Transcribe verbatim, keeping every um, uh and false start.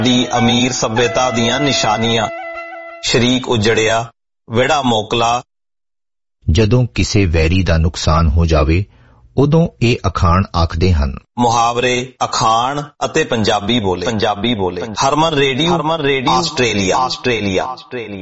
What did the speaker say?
ਦੀ ਅਮੀਰ ਸੱਭਿਅਤਾ ਦੀਆਂ ਨਿਸ਼ਾਨੀਆਂ। ਸ਼ਰੀਕ ਉਜੜਿਆ, ਵਿਹੜਾ ਮੋਕਲਾ। ਜਦੋਂ ਕਿਸੇ ਵੈਰੀ ਦਾ ਨੁਕਸਾਨ ਹੋ ਜਾਵੇ ਉਦੋਂ ਇਹ ਅਖਾਣ ਆਖਦੇ ਹਨ। ਮੁਹਾਵਰੇ, ਅਖਾਣ ਅਤੇ ਪੰਜਾਬੀ ਬੋਲੇ ਪੰਜਾਬੀ ਬੋਲੇ ਹਰਮਨ ਰੇਡੀਓ ਹਰਮਨ ਰੇਡੀਓ ਆਸਟ੍ਰੇਲੀਆ ਆਸਟ੍ਰੇਲੀਆ ਆਸਟ੍ਰੇਲੀਆ